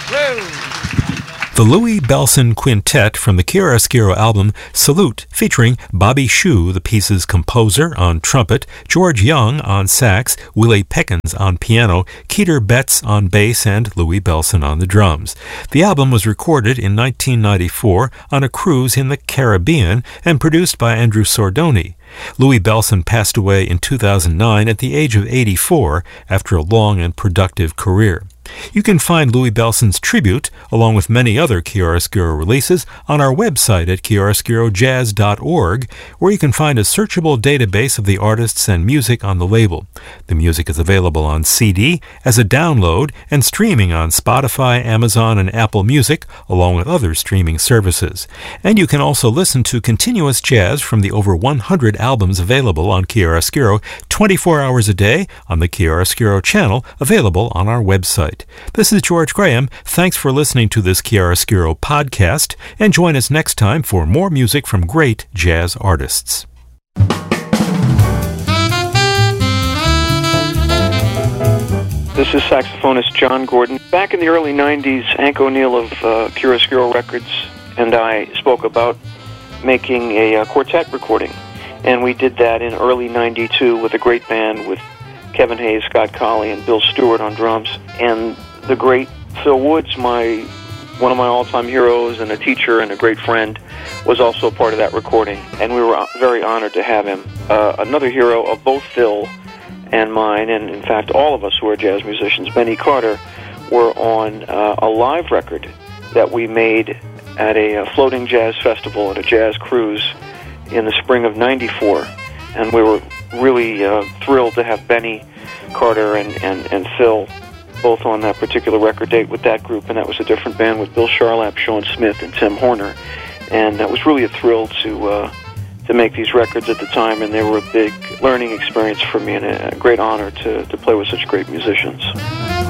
The Louis Bellson Quintet from the Chiaroscuro album Salute, featuring Bobby Shew, the piece's composer, on trumpet, George Young on sax, Willie Pickens on piano, Keeter Betts on bass, and Louis Bellson on the drums. The album was recorded in 1994 on a cruise in the Caribbean and produced by Andrew Sordoni. Louis Bellson passed away in 2009 at the age of 84 after a long and productive career. You can find Louis Bellson's tribute, along with many other Chiaroscuro releases, on our website at chiaroscurojazz.org, where you can find a searchable database of the artists and music on the label. The music is available on CD, as a download, and streaming on Spotify, Amazon, and Apple Music, along with other streaming services. And you can also listen to continuous jazz from the over 100 albums available on Chiaroscuro 24 hours a day on the Chiaroscuro channel, available on our website. This is George Graham. Thanks for listening to this Chiaroscuro podcast, and join us next time for more music from great jazz artists. This is saxophonist John Gordon. Back in the early 90s, Hank O'Neill of Chiaroscuro Records and I spoke about making a quartet recording, and we did that in early 92 with a great band with Kevin Hayes, Scott Colley, and Bill Stewart on drums. And the great Phil Woods, one of my all-time heroes and a teacher and a great friend, was also part of that recording. And we were very honored to have him. Another hero of both Phil and mine, and in fact all of us who are jazz musicians, Benny Carter, were on a live record that we made at a floating jazz festival at a jazz cruise in the spring of '94. And we were really thrilled to have Benny Carter and Phil both on that particular record date with that group, and that was a different band with Bill Charlap, Sean Smith, and Tim Horner. And that was really a thrill to make these records at the time, and they were a big learning experience for me and a great honor to play with such great musicians.